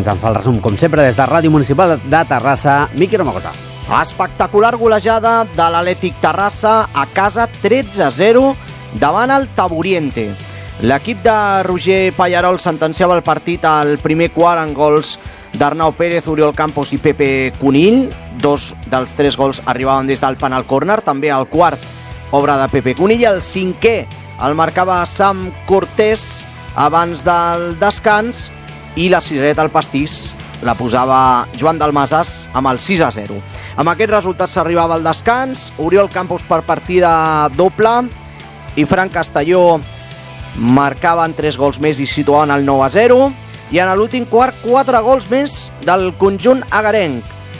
ens en fa el resum, com sempre, des de Ràdio Municipal de Terrassa, Miqui Romagosa. Espectacular golejada de l'Atlètic Terrassa a casa 13-0 davant el Taburiente. L'equip de Roger Pallarol sentenciava el partit al primer quart en gols d'Arnau Pérez, Oriol Campos i Pepe Conill. 2 dels 3 gols arribaven des del penal córner, també el quart obra de Pepe Conill. El cinquè el marcava Sam Cortés abans del descans i la cirereta al pastís la posava Joan Dalmases amb el 6-0. Amb aquest resultat s'arribava al descans, Oriol Campos per partida doble i Fran Castelló marcaven 3 gols més i situaven el 9-0, i en l'últim quart 4 gols més del conjunt agarenc,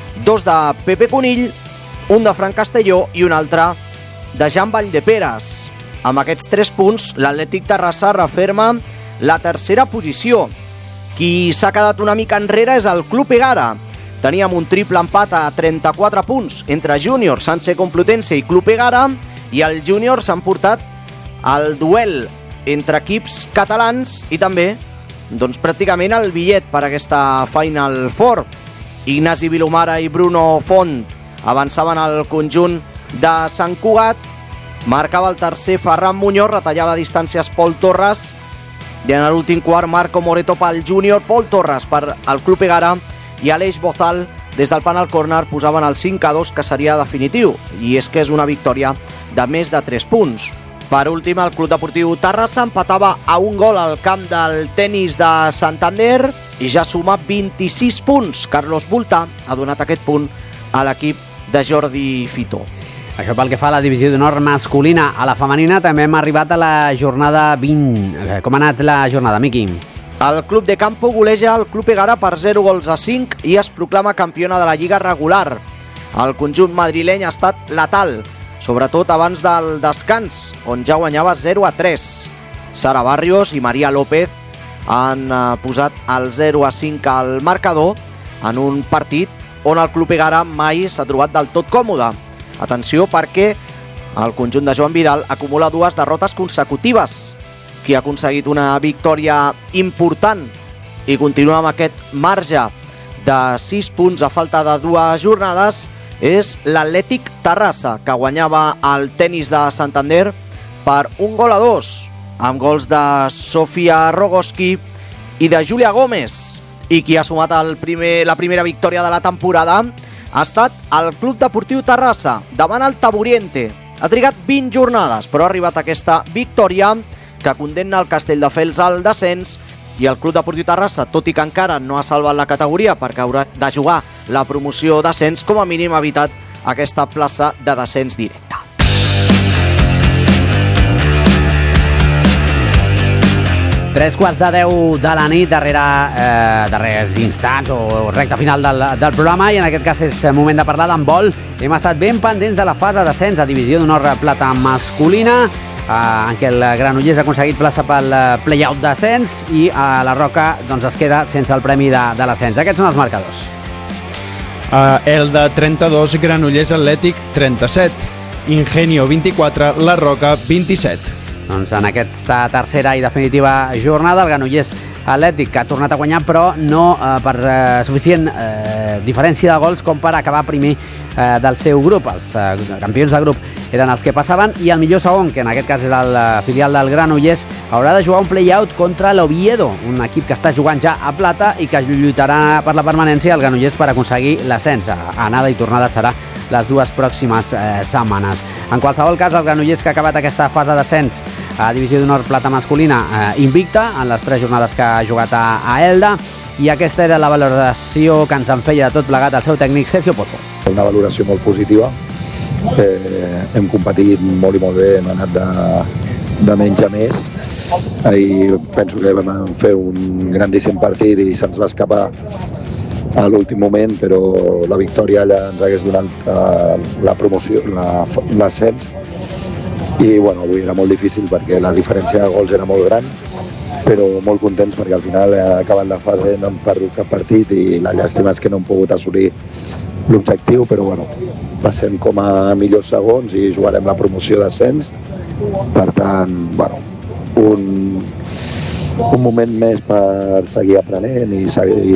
2 de Pepe Conill, un de Fran Castelló i un altre de Jan Valldeperes. Amb aquests 3 punts l'Atlètic Terrassa referma la tercera posició. Qui s'ha quedat una mica enrere és el Club Egara. Teníem un triple empat a 34 punts entre Júnior, Sanse Complutense i Club Egara, i el Júnior s'han portat el duel entre equips catalans i també pràcticament el bitllet per aquesta Final Four. Ignasi Vilomara i Bruno Font avançaven al conjunt de Sant Cugat, marcava el tercer Ferran Muñoz, retallava distàncies Pol Torres, i en l'últim quart Marco Moreto pel Júnior, Pol Torres per al Club Egara i Aleix Bozal des del penal córner posaven el 5-2, que seria definitiu, i és que és una victòria de més de 3 punts. Per últim, el Club Deportiu Terrassa empatava a un gol al camp del Tenis de Santander i ja suma 26 punts. Carlos Bulta ha donat aquest punt a l'equip de Jordi Fitó. Això pel que fa a la divisió d'honor masculina. A la femenina també hem arribat a la jornada 20. Com ha anat la jornada, Miqui? El Club de Campo goleja el Club Egara per 0-5 i es proclama campiona de la Lliga regular. El conjunt madrileny ha estat letal, sobretot abans del descans, on ja guanyava 0-3. Sara Barrios i Maria López han posat el 0-5 al marcador en un partit on el Club Egara mai s'ha trobat del tot còmode. Atenció, perquè el conjunt de Joan Vidal acumula 2 derrotes consecutives. Qui ha aconseguit una victòria important i continua amb aquest marge de 6 punts a falta de 2 jornades és l'Atlètic Terrassa, que guanyava el Tenis de Santander per 1-2, amb gols de Sofia Rogoski i de Júlia Gómez. I qui ha sumat la primera victòria de la temporada ha estat el Club Deportiu Terrassa, davant el Taburiente. Ha trigat 20 jornades, però ha arribat aquesta victòria que condemna el Castelldefels al descens, i el Club Deportiu Terrassa, tot i que encara no ha salvat la categoria perquè haurà de jugar la promoció descens, com a mínim ha evitat aquesta plaça de descens directe. Tres quarts de 10 de la nit, darrers instants o recta final del programa, i en aquest cas és moment de parlar d'handbol. Hem estat ben pendents de la fase d'ascens a divisió d'honor plata masculina, en què el Granollers ha aconseguit plaça pel play-out d'ascens i la Roca es queda sense el premi de l'ascens. Aquests són els marcadors. El de 32, Granollers Atlètic 37, Ingenio 24, La Roca 27. Doncs en aquesta tercera i definitiva jornada, el Granollers Atlètic, que ha tornat a guanyar, però no per suficient diferència de gols com per acabar primer del seu grup. Els campions de grup eren els que passaven, i el millor segon, que en aquest cas és el filial del Granollers, haurà de jugar un play-out contra l'Oviedo, un equip que està jugant ja a plata i que lluitarà per la permanència al Granollers per aconseguir l'ascens. Anada i tornada serà les 2 pròximes setmanes. En qualsevol cas, el Granollers, que ha acabat aquesta fase d'ascens a divisió d'honor plata masculina invicta en les 3 jornades que ha jugat a Elda, i aquesta era la valoració que ens en feia de tot plegat el seu tècnic Sergio Pozo. Una valoració molt positiva, hem competit molt i molt bé, hem anat de menys a més. Ahir penso que vam fer un grandíssim partit i se'ns va escapar a l'últim moment, però la victòria allà ens hagués donat la promoció, l'ascens, i bueno, avui era molt difícil perquè la diferència de gols era molt gran, però molt contents perquè al final acabat la fase, no hem perdut cap partit i la llàstima és que no hem pogut assolir l'objectiu, però bueno, passem com a millors segons i jugarem la promoció d'ascens. Per tant, bueno, un moment més per seguir aprenent i seguir